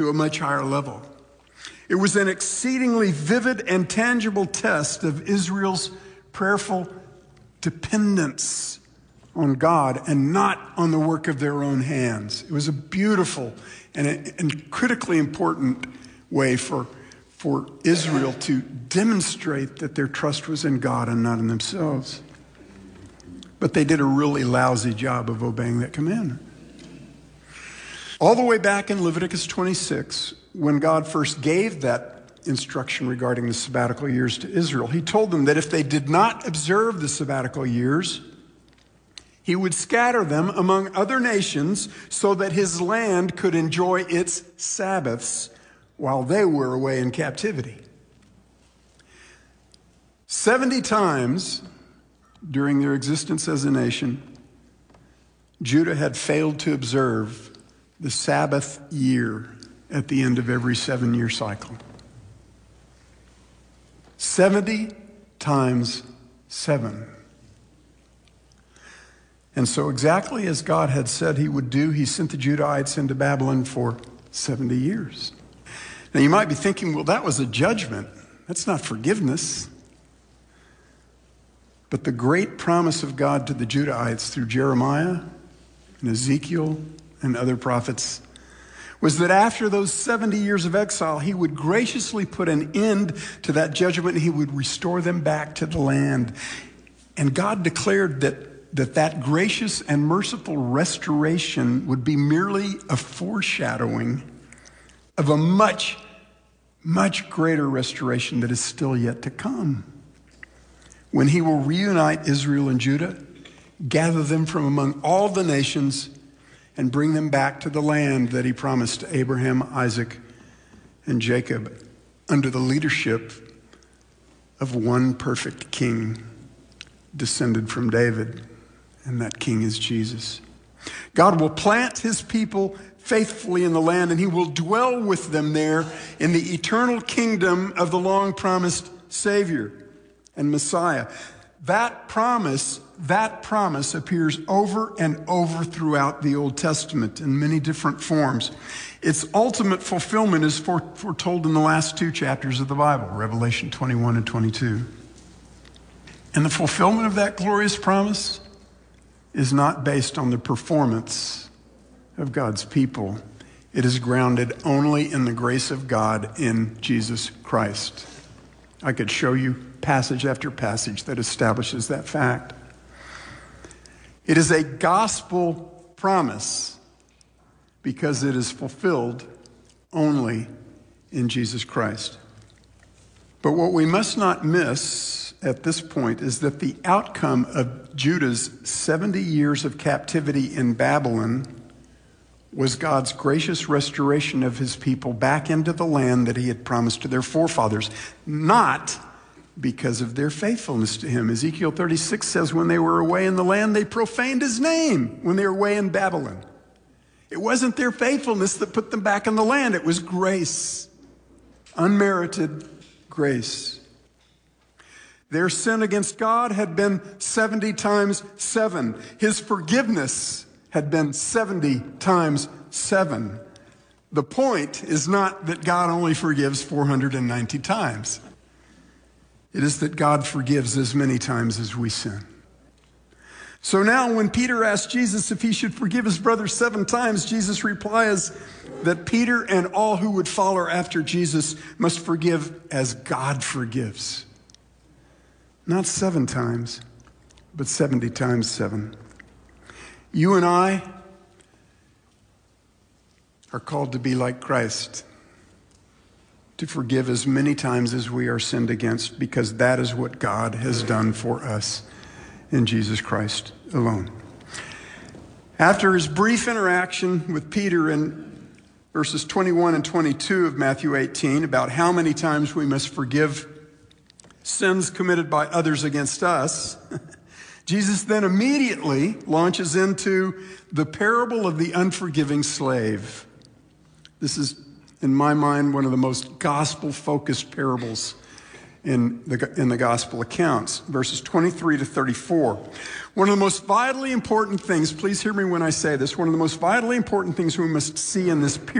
to a much higher level. It was an exceedingly vivid and tangible test of Israel's prayerful dependence on God and not on the work of their own hands. It was a beautiful and critically important way for Israel to demonstrate that their trust was in God and not in themselves. But they did a really lousy job of obeying that commandment. All the way back in Leviticus 26, when God first gave that instruction regarding the sabbatical years to Israel, he told them that if they did not observe the sabbatical years, he would scatter them among other nations so that his land could enjoy its Sabbaths while they were away in captivity. 70 times during their existence as a nation, Judah had failed to observe the Sabbath year at the end of every 7-year cycle. 70 times 7. And so exactly as God had said he would do, he sent the Judahites into Babylon for 70 years. Now you might be thinking, well, that was a judgment. That's not forgiveness. But the great promise of God to the Judahites through Jeremiah and Ezekiel and other prophets was that after those 70 years of exile, he would graciously put an end to that judgment and he would restore them back to the land. And God declared that gracious and merciful restoration would be merely a foreshadowing of a much, much greater restoration that is still yet to come, when he will reunite Israel and Judah, gather them from among all the nations, and bring them back to the land that he promised to Abraham, Isaac, and Jacob under the leadership of one perfect king descended from David, and that king is Jesus. God will plant his people faithfully in the land, and he will dwell with them there in the eternal kingdom of the long-promised Savior and Messiah. That promise appears over and over throughout the Old Testament in many different forms. Its ultimate fulfillment is foretold in the last 2 chapters of the Bible, Revelation 21 and 22. And the fulfillment of that glorious promise is not based on the performance of God's people. It is grounded only in the grace of God in Jesus Christ. I could show you passage after passage that establishes that fact. It is a gospel promise because it is fulfilled only in Jesus Christ. But what we must not miss at this point is that the outcome of Judah's 70 years of captivity in Babylon was God's gracious restoration of his people back into the land that he had promised to their forefathers, not because of their faithfulness to him. Ezekiel 36 says when they were away in the land, they profaned his name when they were away in Babylon. It wasn't their faithfulness that put them back in the land. It was grace, unmerited grace. Their sin against God had been 70 times 7. His forgiveness had been 70 times 7. The point is not that God only forgives 490 times. It is that God forgives as many times as we sin. So now when Peter asked Jesus if he should forgive his brother 7 times, Jesus replies that Peter and all who would follow after Jesus must forgive as God forgives. Not 7 times, but 70 times 7. You and I are called to be like Christ, to forgive as many times as we are sinned against, because that is what God has done for us in Jesus Christ alone. After his brief interaction with Peter in verses 21 and 22 of Matthew 18 about how many times we must forgive sins committed by others against us, Jesus then immediately launches into the parable of the unforgiving slave. This is, in my mind, one of the most gospel-focused parables in the gospel accounts, verses 23 to 34. One of the most vitally important things, please hear me when I say this, one of the most vitally important things we must see in this